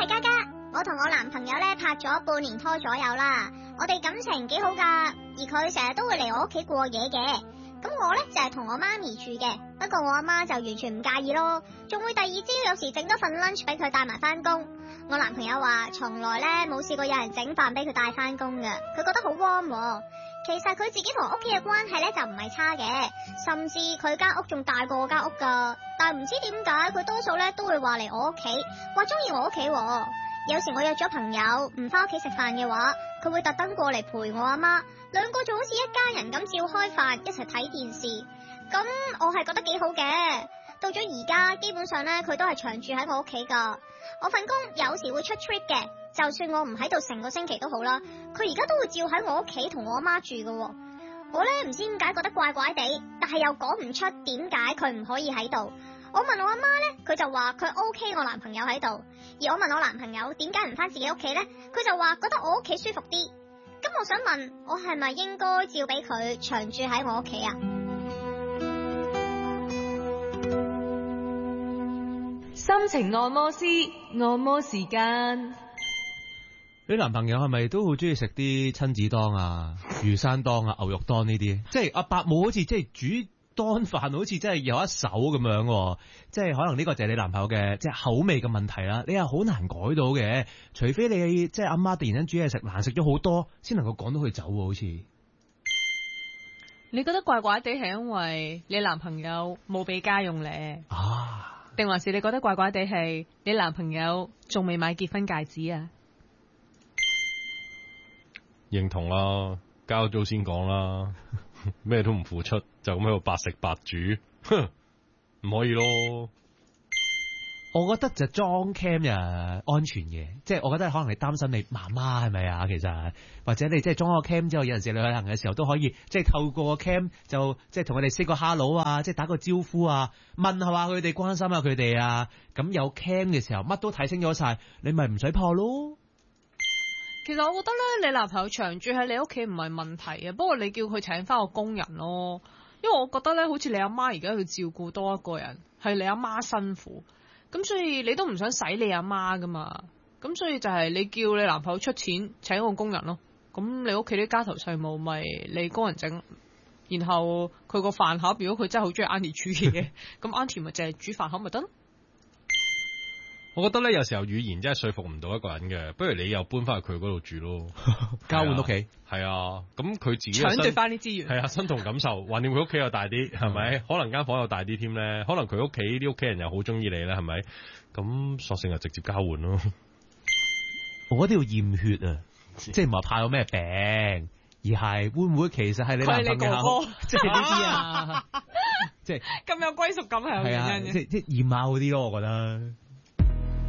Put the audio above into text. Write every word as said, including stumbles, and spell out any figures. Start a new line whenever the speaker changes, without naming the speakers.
係嘉嘉，我同我男朋友咧拍咗半年拖左右啦，我哋感情幾好噶，而佢成日都會嚟我屋企過夜嘅。咁我咧就係同我媽咪住嘅，不過我阿媽就完全唔介意咯，仲會第二朝有時整多份 lunch 俾佢帶埋翻工。我男朋友話從來咧冇試過有人整飯俾佢帶翻工嘅，佢覺得好 warm。其實佢自己同屋企嘅關係咧就唔係差嘅，甚至佢間屋仲大過我間屋噶。但係唔知點解佢多數咧都會話嚟我屋企，話中意我屋企。有時我約咗朋友唔翻屋企食飯嘅話，佢會特登過嚟陪我阿媽，兩個就好似一家人咁照開飯，一齊睇電視。咁我係覺得幾好嘅。到咗而家，基本上咧佢都係長住喺我屋企噶。我份工有時會出 trip 嘅，就算我唔喺度成個星期都好啦，佢而家都會照喺我屋企同我阿媽住噶。我咧唔知點解覺得怪怪地，但係又講唔出點解佢唔可以喺度。我問我阿媽咧，佢就話佢 OK 我男朋友喺度，而我問我男朋友點解唔翻自己屋企咧，佢就話覺得我屋企舒服啲。咁我想問，我係咪應該照俾佢長住喺我屋企啊？
心情按摩師，按摩時間。
你男朋友係咪都好中意食啲親子檔啊、魚生檔啊、牛肉檔呢啲？即係阿伯母好似即係煮當飯，好似真係有一手咁樣。即係可能呢個就係你男朋友嘅即係口味嘅問題啦。你係好難改到嘅，除非你即係阿媽突然間煮嘢食難食咗好多，先能夠趕到佢走。好似
你覺得怪怪地係因為你男朋友冇俾家用咧？
啊，
定還是你覺得怪怪地係你男朋友仲未買結婚戒指啊？
認同啦，交租先講啦，咩都唔付出就咁喺度白食白煮，哼，唔可以咯。
我覺得就裝 cam 又安全嘅，即係我覺得可能你擔心你媽媽係咪啊？其實或者你即係裝咗個 cam 之後，有陣時你去行嘅時候都可以即係透過個 cam 就即係同佢哋 say 個 hello 啊，即係打個招呼啊，問下佢哋，關心下佢哋啊。咁有 cam 嘅時候乜都睇清咗晒，你咪唔使怕咯。
其實我覺得咧，你男朋友長住喺你屋企唔係問題啊，不過你叫佢請翻個工人咯，因為我覺得咧，好似你阿媽而家要照顧多一個人，係你阿媽辛苦，咁所以你都唔想使你阿媽噶嘛，咁所以就係你叫你男朋友出錢請個工人咯，咁你屋企啲家頭細務咪你工人整，然後佢個飯盒如果佢真係好中意 Auntie 煮嘢，咁 Auntie 咪淨係煮飯盒咪得咯。
我覺得咧，有時候語言真係說服唔到一個人嘅，不如你又搬翻去佢嗰度住咯，
交換屋企。
係啊，咁佢自己
搶奪翻啲資源。
係啊，身同感受，橫掂佢屋企又大啲，係咪？可能間房又大啲添咧，可能佢屋企啲屋企人又好中意你咧，係咪？咁索性就直接交換咯。
我覺得要驗血啊，即係唔係怕有咩病，而係會唔會其實係你男朋友
佢係你哥哥
即係呢啲啊，即係
咁有歸屬感係有原因嘅。
即係即係驗下嗰啲咯，我覺得。